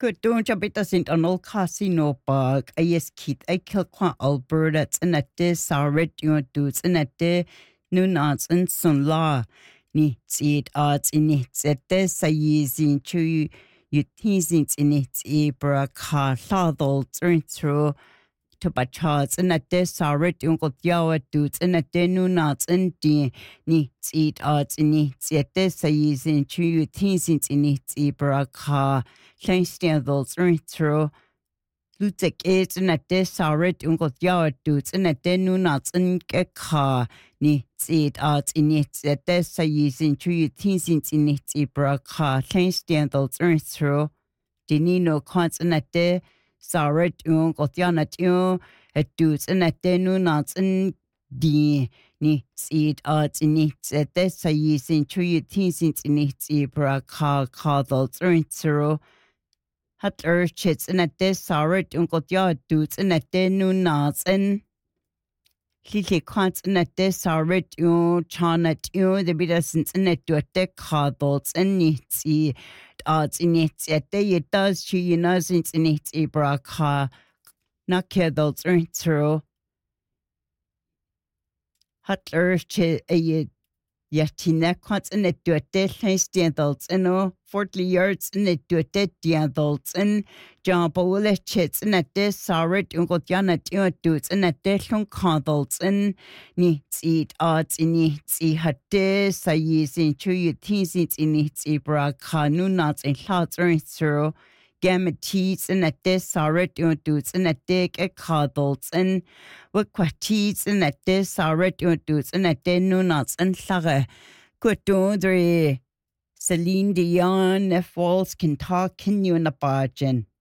Good don't jump it doesn't on all casino bug. I yes kid I kill qua Alberta and at this sorry you dudes and at the noon arts and sun law. Ni it arts in it at this I using to you teasing in it ebra car saddle turn through to bachas and at this sorry you got yawa dudes and at the noon arts and ni it arts in it at this I using to you teasing in it ebra car. Kleinstendels through Lutek it and at this already ungot yard dudes and at the nuts and get car ni it out in it at this I using to you teens in it ibra car Kleinstendels through Dinino cons and at the sorry ungot yanat you at dudes and at the nuts and ni it out in it at this I using to you teens in it ibra car through Hat chits and at this sorry ungot yard dudes and at the noon nuts and Lily quants and at this sorry you charnat you the bidasins and at your deck cardles and nitty odds in it at the it does she you know since in it ibra car not kedals through Hat chit a Yatina quants and it do a dead adults and 40 yards and it do a dead adults and jump all the chits and at this sorry you got yana dudes and at this long cuddles and needs eat odds in it had this I using to you teens in it ibra canu nuts and thoughts through gamma teats and at this sorry dudes and at dick a cuddles and what quaties and at this sorry dudes and at the nuts and saga good Celine Dion if walls can talk can you in the bargain